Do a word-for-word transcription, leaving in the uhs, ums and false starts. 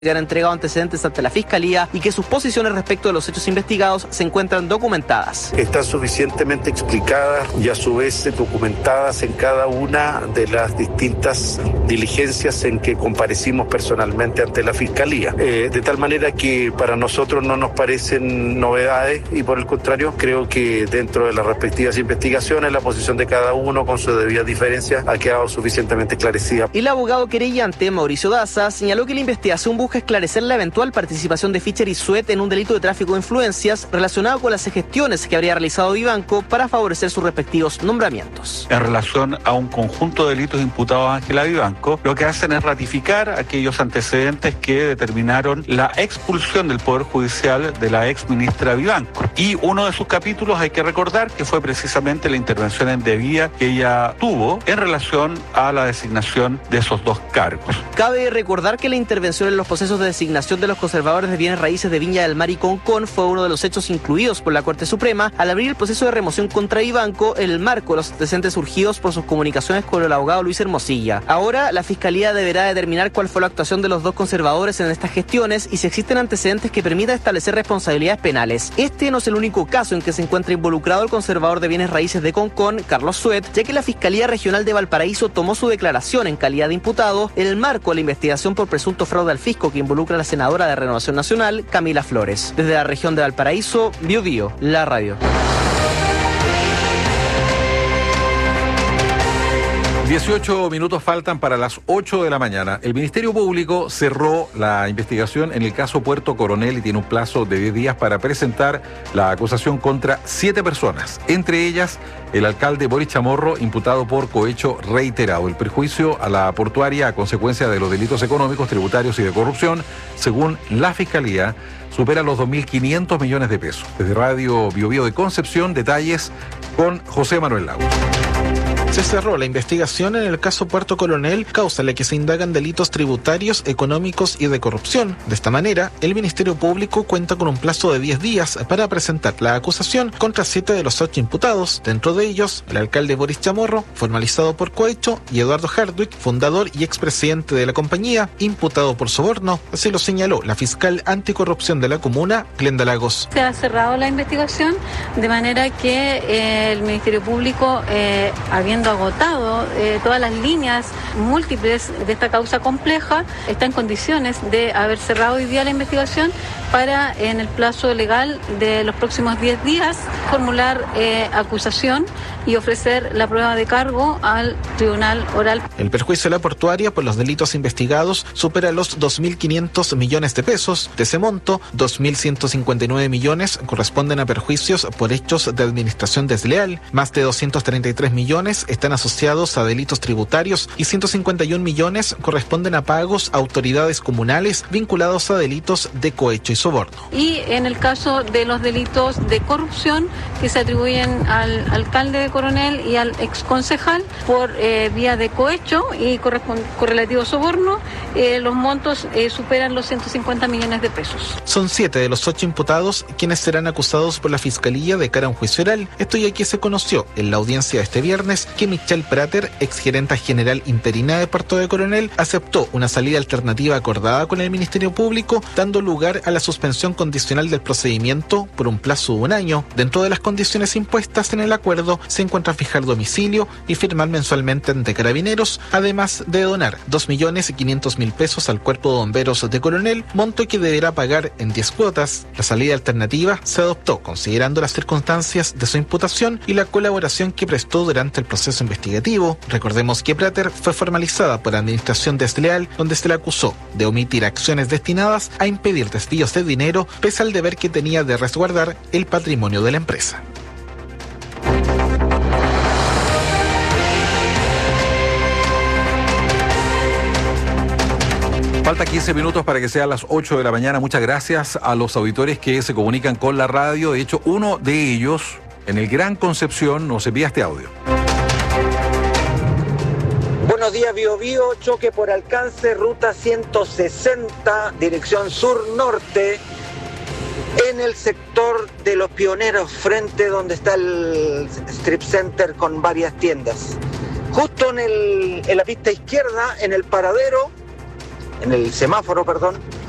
han entregado antecedentes ante la Fiscalía y que sus posiciones respecto de los hechos investigados se encuentran documentadas. Están suficientemente explicadas y a su vez documentadas en cada una de las distintas diligencias en que comparecimos personalmente ante la Fiscalía. Eh, de tal manera que para nosotros no nos parecen novedades y por el contrario creo que dentro de las respectivas investigaciones la posición de cada uno con sus debidas diferencias ha quedado suficientemente esclarecida. El abogado querellante Mauricio Daza señaló que la investigación busca esclarecer la eventual participación de Fischer y Suet en un delito de tráfico de influencias relacionado con las gestiones que habría realizado Vivanco para favorecer sus respectivos nombramientos. En relación a un conjunto de delitos imputados a Ángela Vivanco, lo que hacen es ratificar aquellos antecedentes que determinaron la expulsión del Poder Judicial de la ex ministra Vivanco. Y uno de sus capítulos hay que recordar que fue precisamente la intervención indebida que ella tuvo en relación a la designación de esos dos cargos. Cabe recordar que la intervención en los procesos de designación de los conservadores de bienes raíces de Viña del Mar y Concón fue uno de los hechos incluidos por la Corte Suprema al abrir el proceso de remoción contra Vivanco en el marco de los antecedentes surgidos por sus comunicaciones con el abogado Luis Hermosilla. Ahora, la Fiscalía deberá determinar cuál fue la actuación de los dos conservadores en estas gestiones y si existen antecedentes que permitan establecer responsabilidades penales. Este no es el único caso en que se encuentra involucrado el conservador de bienes raíces de Concón, Carlos Suet, ya que la Fiscalía Regional de Valparaíso tomó su declaración en calidad de imputado en el marco de la investigación por presunto fraude al fisco que involucra a la senadora de Renovación Nacional, Camila Flores. Desde la región de Valparaíso, Bio Bio, la radio. dieciocho minutos faltan para las ocho de la mañana. El Ministerio Público cerró la investigación en el caso Puerto Coronel y tiene un plazo de diez días para presentar la acusación contra siete personas, entre ellas el alcalde Boris Chamorro, imputado por cohecho reiterado. El perjuicio a la portuaria a consecuencia de los delitos económicos, tributarios y de corrupción, según la Fiscalía, supera los dos mil quinientos millones de pesos. Desde Radio Bio Bio de Concepción, detalles con José Manuel Lagos. Se cerró la investigación en el caso Puerto Coronel, causa en la que se indagan delitos tributarios, económicos y de corrupción. De esta manera, el Ministerio Público cuenta con un plazo de diez días para presentar la acusación contra siete de los ocho imputados, dentro de ellos el alcalde Boris Chamorro, formalizado por cohecho, y Eduardo Hardwick, fundador y expresidente de la compañía, imputado por soborno, así lo señaló la fiscal anticorrupción de la comuna, Glenda Lagos. Se ha cerrado la investigación de manera que eh, el Ministerio Público, eh, habiendo agotado eh, todas las líneas múltiples de esta causa compleja, está en condiciones de haber cerrado hoy día la investigación para, en el plazo legal de los próximos diez días, formular eh, acusación y ofrecer la prueba de cargo al tribunal oral. El perjuicio a la portuaria por los delitos investigados supera los dos mil quinientos millones de pesos. De ese monto, dos mil ciento cincuenta y nueve millones corresponden a perjuicios por hechos de administración desleal, más de doscientos treinta y tres millones están asociados a delitos tributarios y ciento cincuenta y un millones corresponden a pagos a autoridades comunales vinculados a delitos de cohecho y soborno. Y en el caso de los delitos de corrupción que se atribuyen al alcalde de Coronel y al exconcejal por eh, vía de cohecho y correlativo soborno, eh, los montos eh, superan los ciento cincuenta millones de pesos. Son siete de los ocho imputados quienes serán acusados por la Fiscalía de cara a un juicio oral. Esto ya que se conoció en la audiencia de este viernes que Michelle Prater, exgerenta general interina de Puerto de Coronel, aceptó una salida alternativa acordada con el Ministerio Público, dando lugar a la suspensión condicional del procedimiento por un plazo de un año. Dentro de las condiciones impuestas en el acuerdo se encuentra fijar domicilio y firmar mensualmente ante Carabineros, además de donar dos millones quinientos mil pesos al Cuerpo de Bomberos de Coronel, monto que deberá pagar en diez cuotas. La salida alternativa se adoptó considerando las circunstancias de su imputación y la colaboración que prestó durante el proceso investigativo. Recordemos que Prater fue formalizada por administración desleal, donde se le acusó de omitir acciones destinadas a impedir desvíos de dinero, pese al deber que tenía de resguardar el patrimonio de la empresa. Falta quince minutos para que sean las ocho de la mañana. Muchas gracias a los auditores que se comunican con la radio. De hecho, uno de ellos, en el Gran Concepción, nos envía este audio. Buenos días, Bio Bio. Choque por alcance, ruta ciento sesenta, dirección sur-norte, en el sector de Los Pioneros, frente donde está el strip center con varias tiendas. Justo en, el, en la pista izquierda, en el paradero, en el semáforo, perdón,